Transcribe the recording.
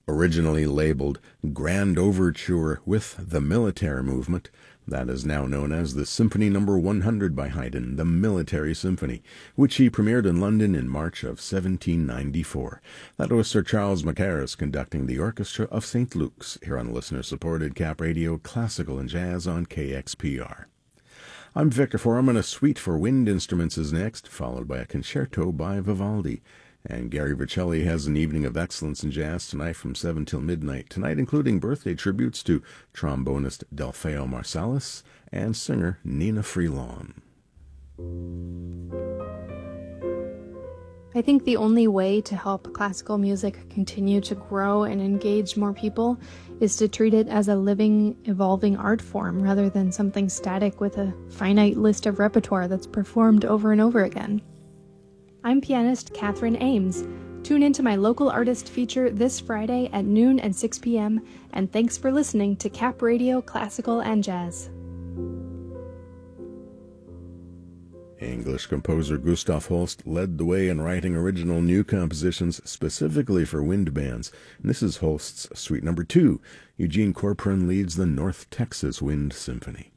Originally labeled Grand Overture with the Military Movement, that is now known as the Symphony No. 100 by Haydn, the Military Symphony, which he premiered in London in March of 1794. That was Sir Charles Mackerras conducting the Orchestra of St. Luke's here on listener-supported Cap Radio Classical and Jazz on KXPR. I'm Victor Foreman. A suite for wind instruments is next, followed by a concerto by Vivaldi. And Gary Vercelli has an evening of excellence in jazz tonight from 7 till midnight. Tonight including birthday tributes to trombonist Delfeo Marsalis and singer Nina Freelon. I think the only way to help classical music continue to grow and engage more people is to treat it as a living, evolving art form rather than something static with a finite list of repertoire that's performed over and over again. I'm pianist Catherine Ames. Tune into my local artist feature this Friday at noon and 6 p.m., and thanks for listening to Cap Radio Classical and Jazz. English composer Gustav Holst led the way in writing original new compositions specifically for wind bands. And this is Holst's Suite No. 2. Eugene Corcoran leads the North Texas Wind Symphony.